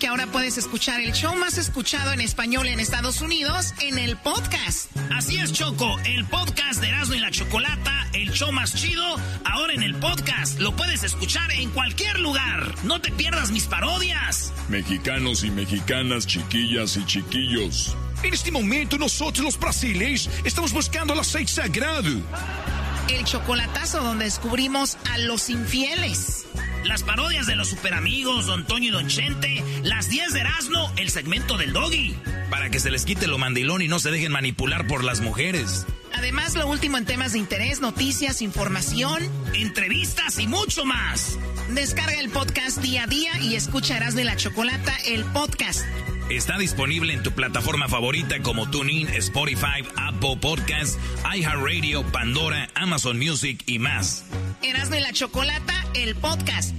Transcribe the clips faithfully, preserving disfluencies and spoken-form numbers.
que ahora puedes escuchar el show más escuchado en español en Estados Unidos en el podcast. Así es, Choco, el podcast de Erasmo y la Chocolata, el show más chido, ahora en el podcast. Lo puedes escuchar en cualquier lugar. No te pierdas mis parodias. Mexicanos y mexicanas, chiquillas y chiquillos. En este momento nosotros los brasileños estamos buscando el aceite sagrado. El chocolatazo donde descubrimos a los infieles. Las parodias de los superamigos, Don Toño y Don Chente. Las diez de Erasmo, el segmento del Doggy. Para que se les quite lo mandilón y no se dejen manipular por las mujeres. Además, lo último en temas de interés, noticias, información, entrevistas y mucho más. Descarga el podcast día a día y escucha Erasmo y la Chocolata, el podcast. Está disponible en tu plataforma favorita como TuneIn, Spotify, Apple Podcasts, iHeartRadio, Pandora, Amazon Music y más. Erasmo y la Chocolata, el podcast.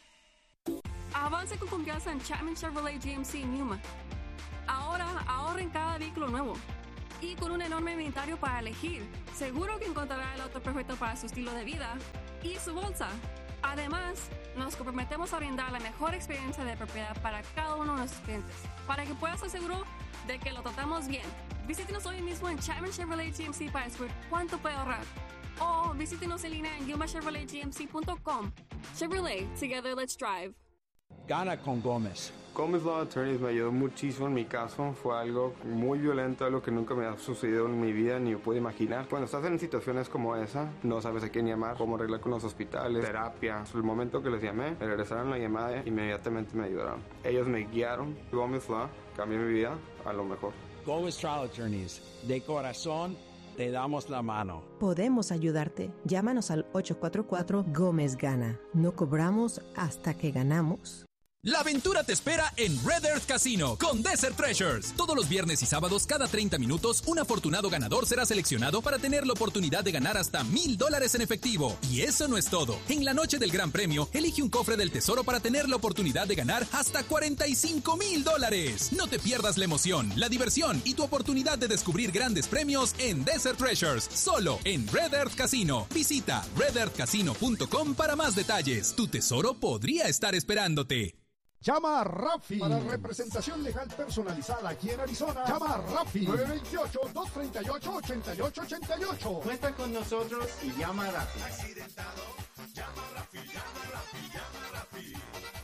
Avance con confianza en Chapman Chevrolet G M C Newman. Ahora ahorra en cada vehículo nuevo. Y con un enorme inventario para elegir, seguro que encontrará el auto perfecto para su estilo de vida y su bolsa. Además, nos comprometemos a brindar la mejor experiencia de propiedad para cada uno de nuestros clientes, para que puedas estar seguro de que lo tratamos bien. Visítenos hoy mismo en Chapman Chevrolet G M C para descubrir cuánto puede ahorrar. O visítenos en línea en yuma chevrolet g m c punto com. Chevrolet, together let's drive. Gana con Gómez. Gómez Law Attorneys me ayudó muchísimo en mi caso. Fue algo muy violento, algo que nunca me ha sucedido en mi vida ni puedo imaginar. Cuando estás en situaciones como esa, no sabes a quién llamar, cómo arreglar con los hospitales, terapia. El momento que les llamé, me regresaron la llamada e inmediatamente me ayudaron. Ellos me guiaron. Gómez Law cambió mi vida a lo mejor. Gómez Trial Attorneys, de corazón, te damos la mano. Podemos ayudarte. Llámanos al ocho cuatro cuatro Gómez Gana. No cobramos hasta que ganamos. La aventura te espera en Red Earth Casino con Desert Treasures. Todos los viernes y sábados, cada treinta minutos, un afortunado ganador será seleccionado para tener la oportunidad de ganar hasta mil dólares en efectivo. Y eso no es todo. En la noche del Gran Premio, elige un cofre del tesoro para tener la oportunidad de ganar hasta cuarenta y cinco mil dólares. No te pierdas la emoción, la diversión y tu oportunidad de descubrir grandes premios en Desert Treasures, solo en Red Earth Casino. Visita red earth casino punto com para más detalles. Tu tesoro podría estar esperándote. Llama a Rafi para representación legal personalizada aquí en Arizona. Llama a Rafi nueve dos ocho, dos tres ocho, ocho ocho ocho ocho. Cuenta con nosotros y llama a Rafi. Accidentado, llama a Rafi, llama a Rafi, llama a Rafi.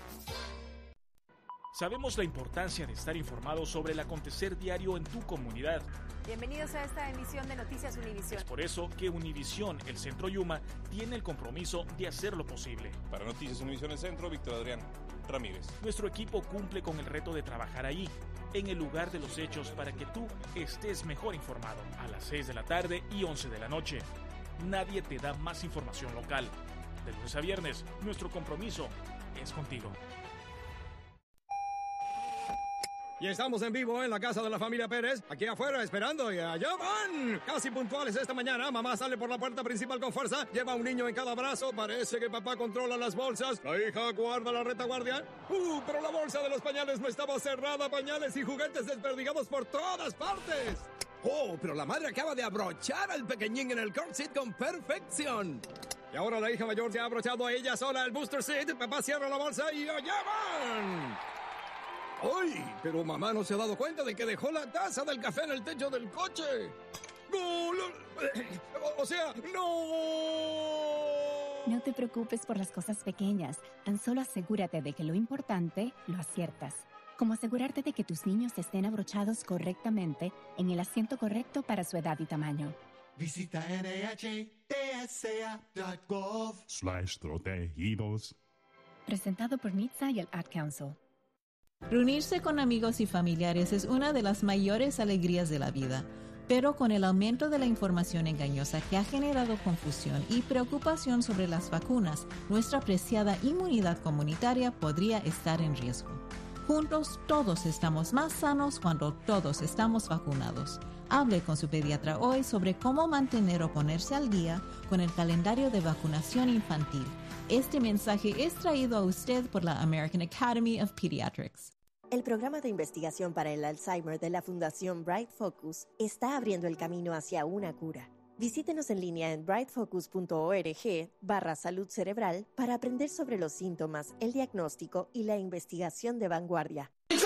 Sabemos la importancia de estar informado sobre el acontecer diario en tu comunidad. Bienvenidos a esta emisión de Noticias Univisión. Es por eso que Univisión, el Centro Yuma, tiene el compromiso de hacerlo posible. Para Noticias Univisión el Centro, Víctor Adrián Ramírez. Nuestro equipo cumple con el reto de trabajar ahí, en el lugar de los hechos, para que tú estés mejor informado. A las seis de la tarde y once de la noche. Nadie te da más información local. De lunes a viernes, nuestro compromiso es contigo. Y estamos en vivo en la casa de la familia Pérez, aquí afuera esperando, y allá van. Casi puntuales esta mañana, mamá sale por la puerta principal con fuerza, lleva a un niño en cada brazo, parece que papá controla las bolsas, la hija guarda la retaguardia. Uh, pero la bolsa de los pañales no estaba cerrada, pañales y juguetes desperdigados por todas partes. Oh, pero la madre acaba de abrochar al pequeñín en el car seat con perfección. Y ahora la hija mayor se ha abrochado a ella sola el booster seat, papá cierra la bolsa y allá van. ¡Ay! Pero mamá no se ha dado cuenta de que dejó la taza del café en el techo del coche. ¡No! O sea, ¡no! No te preocupes por las cosas pequeñas. Tan solo asegúrate de que lo importante lo aciertas. Como asegurarte de que tus niños estén abrochados correctamente en el asiento correcto para su edad y tamaño. Visita N H T S A punto gov slash protegidos. Presentado por N H T S A y el Ad Council. Reunirse con amigos y familiares es una de las mayores alegrías de la vida, pero con el aumento de la información engañosa que ha generado confusión y preocupación sobre las vacunas, nuestra preciada inmunidad comunitaria podría estar en riesgo. Juntos, todos estamos más sanos cuando todos estamos vacunados. Hable con su pediatra hoy sobre cómo mantener o ponerse al día con el calendario de vacunación infantil. Este mensaje es traído a usted por la American Academy of Pediatrics. El programa de investigación para el Alzheimer de la Fundación Bright Focus está abriendo el camino hacia una cura. Visítenos en línea en bright focus punto org barra salud cerebral para aprender sobre los síntomas, el diagnóstico y la investigación de vanguardia.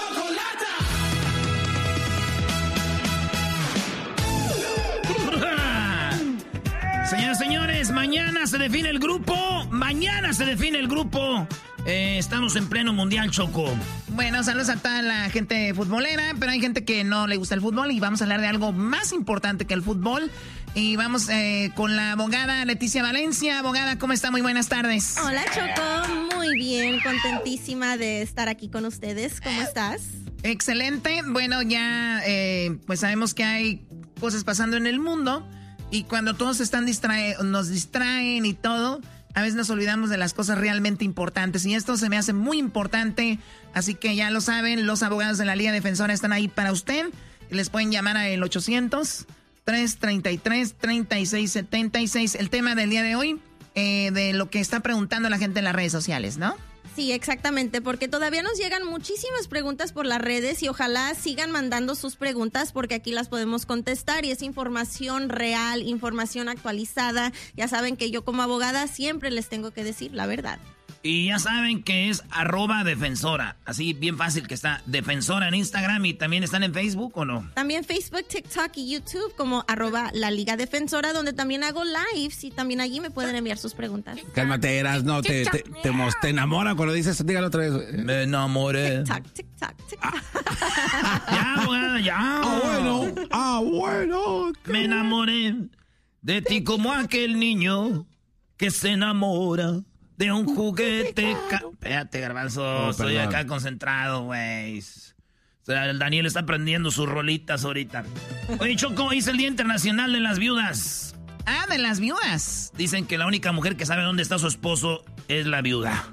mañana se define el grupo. Mañana se define el grupo. Eh, estamos en pleno mundial, Choco. Bueno, saludos a toda la gente futbolera, pero hay gente que no le gusta el fútbol y vamos a hablar de algo más importante que el fútbol. Y vamos eh, con la abogada Leticia Valencia. Abogada, ¿cómo está? Muy buenas tardes. Hola, Choco. Muy bien, contentísima de estar aquí con ustedes. ¿Cómo estás? Excelente. Bueno, ya eh, pues sabemos que hay cosas pasando en el mundo y cuando todos están distrae nos distraen y todo, a veces nos olvidamos de las cosas realmente importantes y esto se me hace muy importante, así que ya lo saben, los abogados de la Liga Defensora están ahí para usted. Les pueden llamar al ochocientos, trescientos treinta y tres, treinta y seis setenta y seis. El tema del día de hoy, eh, de lo que está preguntando la gente en las redes sociales, ¿no? Sí, exactamente, porque todavía nos llegan muchísimas preguntas por las redes y ojalá sigan mandando sus preguntas porque aquí las podemos contestar y es información real, información actualizada. Ya saben que yo como abogada siempre les tengo que decir la verdad. Y ya saben que es arroba defensora, así bien fácil que está, defensora en Instagram y también están en Facebook, ¿o no? También Facebook, TikTok y YouTube como arroba la Liga Defensora, donde también hago lives y también allí me pueden enviar sus preguntas. Cálmate, Eras, no, te, te, te, mos- te enamora cuando dices, dígalo otra vez. Me enamoré. TikTok, TikTok, TikTok. Ya, abogada, ya. Ah, bueno, ah, bueno. Me enamoré de ti como aquel niño que se enamora de un juguete. Ca- Espérate, Garbanzo, Oh, estoy perdón. acá concentrado, güey. O sea, el Daniel está aprendiendo sus rolitas ahorita. Oye, Choco, hoy es el Día Internacional de las Viudas. Ah, de las viudas. Dicen que la única mujer que sabe dónde está su esposo es la viuda.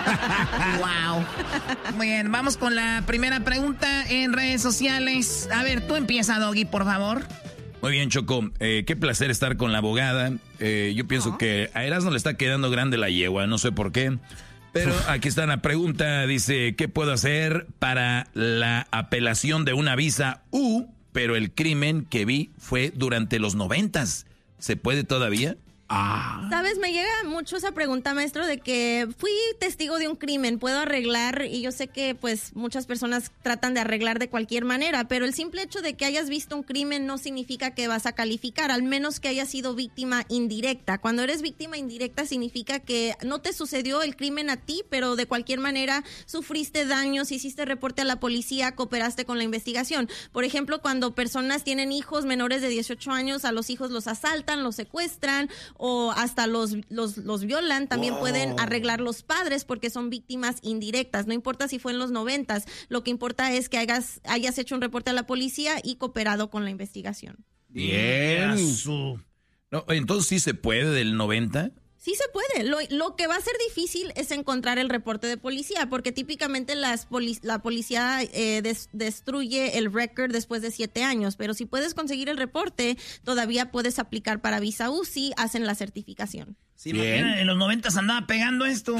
Wow. Muy bien, vamos con la primera pregunta en redes sociales. A ver, tú empieza, Doggy, por favor. Muy bien, Choco. Eh, qué placer estar con la abogada. Eh, yo pienso que a Erasmo le está quedando grande la yegua, no sé por qué. Pero aquí está la pregunta, dice, ¿qué puedo hacer para la apelación de una visa U? Pero el crimen que vi fue durante los noventas. ¿Se puede todavía? Ah. Sabes, me llega mucho esa pregunta, maestro, de que fui testigo de un crimen, puedo arreglar, y yo sé que pues muchas personas tratan de arreglar de cualquier manera, pero el simple hecho de que hayas visto un crimen no significa que vas a calificar, al menos que hayas sido víctima indirecta. Cuando eres víctima indirecta significa que no te sucedió el crimen a ti, pero de cualquier manera sufriste daños, hiciste reporte a la policía, cooperaste con la investigación. Por ejemplo, cuando personas tienen hijos menores de dieciocho años, a los hijos los asaltan, los secuestran, o hasta los, los, los violan, también wow. pueden arreglar los padres porque son víctimas indirectas. No importa si fue en los noventas, lo que importa es que hayas, hayas hecho un reporte a la policía y cooperado con la investigación. Bien. No, entonces sí se puede del noventa. Sí se puede. Lo, lo que va a ser difícil es encontrar el reporte de policía, porque típicamente las poli- la policía eh, des- destruye el record después de siete años, pero si puedes conseguir el reporte, todavía puedes aplicar para visa U si hacen la certificación. Sí, imagina, en los noventas andaba pegando esto.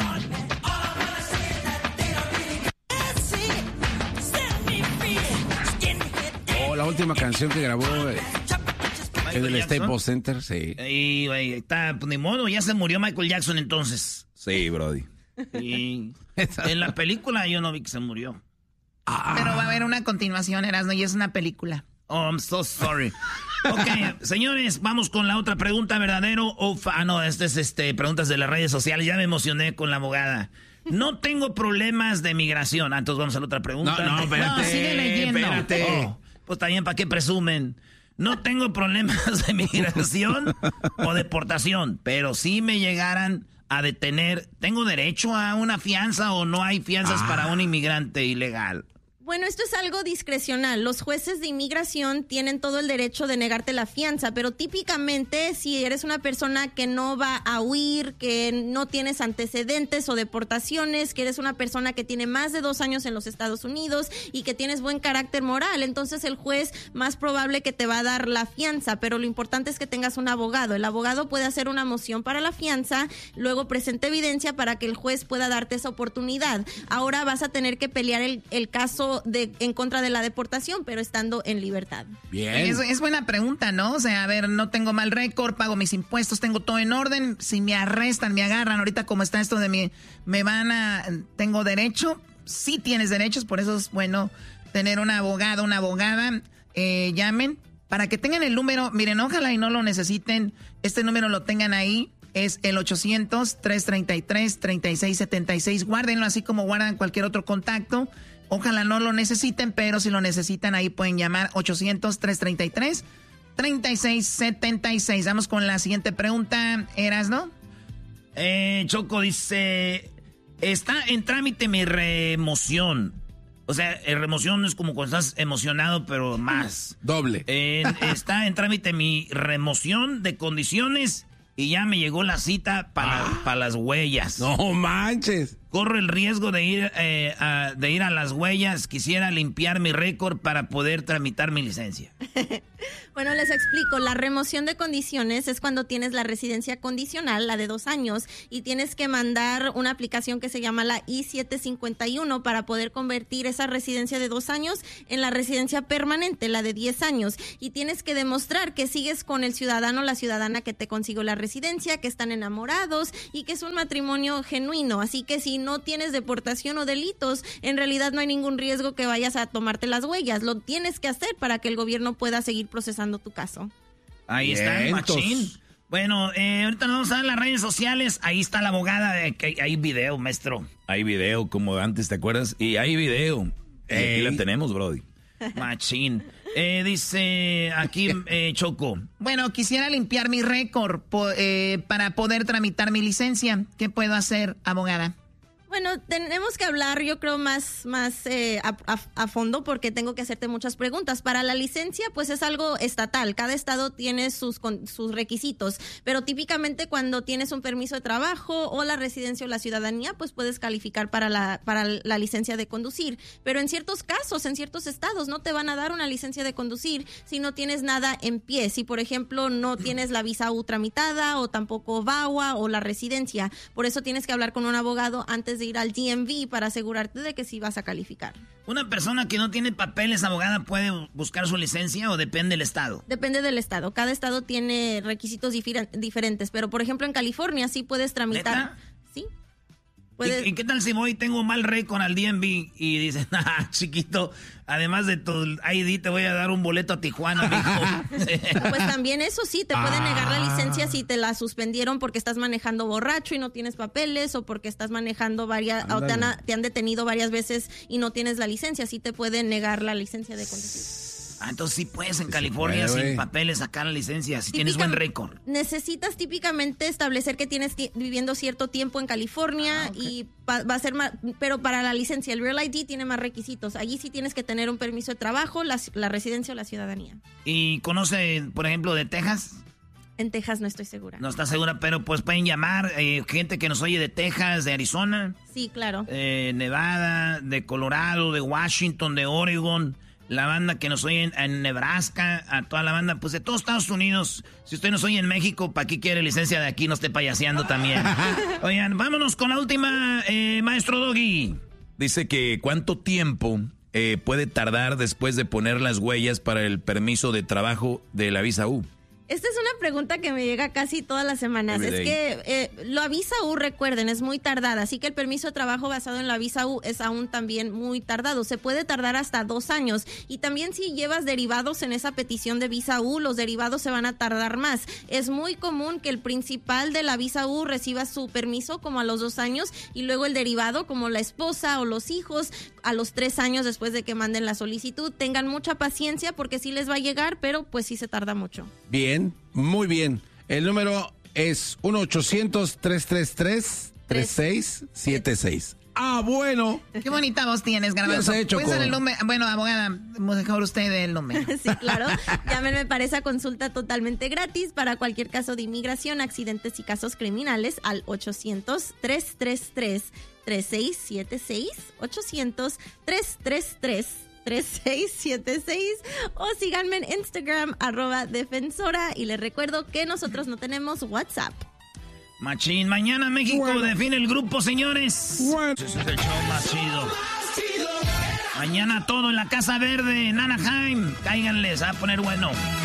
Oh, la última canción que grabó eh, es del Staples Center, sí. Y, güey, está, pues, ni modo, ya se murió Michael Jackson entonces. Sí, brody. Y en la película yo no vi que se murió. Ah. Pero va a haber una continuación, Erasmo, y es una película. Oh, I'm so sorry. Ok, señores, vamos con la otra pregunta, ¿verdadero o fa- Ah, no, este es este, preguntas de las redes sociales. Ya me emocioné con la abogada. No tengo problemas de migración. Ah, entonces vamos a la otra pregunta. No, no, espérate. No, sigue leyendo. Espérate. Oh, pues también, ¿para qué presumen? No tengo problemas de migración o deportación, pero si me llegaran a detener, ¿tengo derecho a una fianza o no hay fianzas ah. para un inmigrante ilegal? Bueno, esto es algo discrecional. Los jueces de inmigración tienen todo el derecho de negarte la fianza, pero típicamente si eres una persona que no va a huir, que no tienes antecedentes o deportaciones, que eres una persona que tiene más de dos años en los Estados Unidos y que tienes buen carácter moral, entonces el juez más probable que te va a dar la fianza, pero lo importante es que tengas un abogado. El abogado puede hacer una moción para la fianza, luego presenta evidencia para que el juez pueda darte esa oportunidad. Ahora vas a tener que pelear el, el caso de, en contra de la deportación, pero estando en libertad. Bien. Es, es buena pregunta, ¿no? O sea, a ver, no tengo mal récord, pago mis impuestos, tengo todo en orden. Si me arrestan, me agarran, ahorita como está esto de mi, me van a, ¿tengo derecho? Sí tienes derechos, por eso es bueno tener un abogado, una abogada. Eh, llamen para que tengan el número. Miren, ojalá y no lo necesiten. Este número lo tengan ahí. es el ochocientos, tres treinta y tres, treinta y seis setenta y seis. Guárdenlo así como guardan cualquier otro contacto. Ojalá no lo necesiten, pero si lo necesitan ahí pueden llamar ochocientos, tres treinta y tres, treinta y seis setenta y seis. Vamos con la siguiente pregunta, Erasno. Eh, Choco dice, está en trámite mi remoción. O sea, el remoción es como cuando estás emocionado, pero más. Doble. Eh, está en trámite mi remoción de condiciones y ya me llegó la cita para Ah. pa las huellas. No manches. Corro el riesgo de ir, eh, a, de ir a las huellas. Quisiera limpiar mi récord para poder tramitar mi licencia. Bueno, les explico. La remoción de condiciones es cuando tienes la residencia condicional, la de dos años, y tienes que mandar una aplicación que se llama la I siete cincuenta y uno para poder convertir esa residencia de dos años en la residencia permanente, la de diez años. Y tienes que demostrar que sigues con el ciudadano o la ciudadana que te consiguió la residencia, que están enamorados y que es un matrimonio genuino. Así que si no tienes deportación o delitos, en realidad no hay ningún riesgo que vayas a tomarte las huellas. Lo tienes que hacer para que el gobierno pueda seguir procesando tu caso. Ahí está el machín. Bueno, eh, ahorita nos vamos a ver las redes sociales. Ahí está la abogada. De que hay video, maestro. Hay video, como antes, ¿te acuerdas? Y hay video. Y aquí la tenemos, brody. Machín. Eh, dice aquí, eh, Choco. Bueno, quisiera limpiar mi récord po- eh, para poder tramitar mi licencia. ¿Qué puedo hacer, abogada? Bueno, tenemos que hablar, yo creo, más, más eh, a, a, a fondo porque tengo que hacerte muchas preguntas. Para la licencia, pues es algo estatal. Cada estado tiene sus, con, sus requisitos. Pero típicamente cuando tienes un permiso de trabajo o la residencia o la ciudadanía, pues puedes calificar para la, para la licencia de conducir. Pero en ciertos casos, en ciertos estados, no te van a dar una licencia de conducir si no tienes nada en pie. Si, por ejemplo, no tienes la visa U tramitada o tampoco V A W A o la residencia. Por eso tienes que hablar con un abogado antes de ir al D M V para asegurarte de que sí vas a calificar. ¿Una persona que no tiene papeles, abogada, puede buscar su licencia o depende del estado? Depende del estado. Cada estado tiene requisitos difer- diferentes, pero por ejemplo en California sí puedes tramitar. ¿Neta? Sí. ¿Y, ¿Y qué tal si voy y tengo mal récord al D M V y dicen, ah, chiquito, además de tu I D te voy a dar un boleto a Tijuana, mijo? Pues también eso sí, te pueden negar la licencia si te la suspendieron porque estás manejando borracho y no tienes papeles o porque estás manejando varias, o te han, te han detenido varias veces y no tienes la licencia, sí te pueden negar la licencia de conducir. Ah, entonces sí puedes en California puede, sin wey. papeles sacar la licencia, si Típica- tienes buen récord. Necesitas típicamente establecer que tienes ti- viviendo cierto tiempo en California Ah, ok. y pa- va a ser más, pero para la licencia, el Real I D tiene más requisitos. Allí sí tienes que tener un permiso de trabajo, la, la residencia o la ciudadanía. ¿Y conoce, por ejemplo, de Texas? En Texas no estoy segura. No está segura, pero pues pueden llamar eh, gente que nos oye de Texas, de Arizona, Sí, claro. eh, Nevada, de Colorado, de Washington, de Oregon, la banda que nos oye en, en Nebraska, a toda la banda, pues de todos Estados Unidos. Si usted nos oye en México, ¿para qué quiere licencia de aquí? No esté payaseando también. Oigan, vámonos con la última, eh, maestro Doggy. Dice que cuánto tiempo eh, puede tardar después de poner las huellas para el permiso de trabajo de la visa U. Esta es una pregunta que me llega casi todas las semanas. Every Es day. que eh, la visa U, recuerden, es muy tardada, así que el permiso de trabajo basado en la visa U es aún también muy tardado. Se puede tardar hasta dos años. Y también si llevas derivados en esa petición de visa U, los derivados se van a tardar más. Es muy común que el principal de la visa U reciba su permiso como a los dos años y luego el derivado, como la esposa o los hijos, a los tres años después de que manden la solicitud. Tengan mucha paciencia porque sí les va a llegar, pero pues sí se tarda mucho. Bien, muy bien. El número es uno ochocientos, tres tres tres, tres seis siete seis. Ah, bueno. Qué bonita voz tienes, Garbanzo. Ya sé, Choco. ¿Puedes dar el número? Bueno, abogada, mejor usted el número. Sí, claro. Llámenme para esa consulta totalmente gratis para cualquier caso de inmigración, accidentes y casos criminales al ochocientos, tres tres tres, tres seis siete seis, ochocientos, tres tres tres, tres seis siete seis o síganme en Instagram, arroba defensora, y les recuerdo que nosotros no tenemos WhatsApp. Machín, mañana México Bueno. define el grupo, señores. Bueno. Ese es el show más chido. Mañana todo en la Casa Verde, en Anaheim. Cáiganles, a poner bueno.